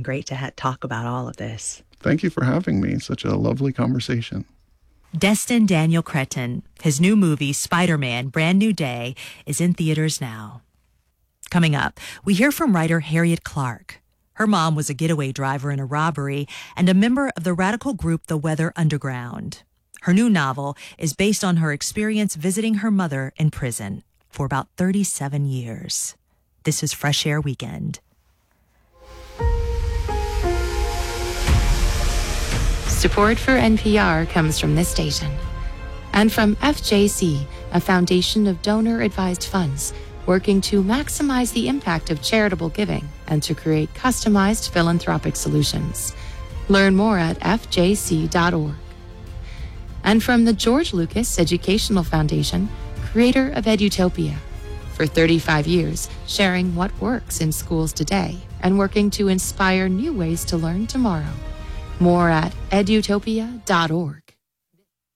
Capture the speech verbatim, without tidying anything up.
and great to ha- talk about all of this. Thank you for having me. Such a lovely conversation. Destin Daniel Cretton. His new movie, Spider-Man: Brand New Day, is in theaters now. Coming up, we hear from writer Harriet Clark. Her mom was a getaway driver in a robbery and a member of the radical group The Weather Underground. Her new novel is based on her experience visiting her mother in prison for about thirty-seven years. This is Fresh Air Weekend. Support for N P R comes from this station and from F J C, a foundation of donor-advised funds working to maximize the impact of charitable giving and to create customized philanthropic solutions. Learn more at f j c dot org. And from the George Lucas Educational Foundation, creator of Edutopia. For thirty-five years, sharing what works in schools today and working to inspire new ways to learn tomorrow. More at edutopia dot org.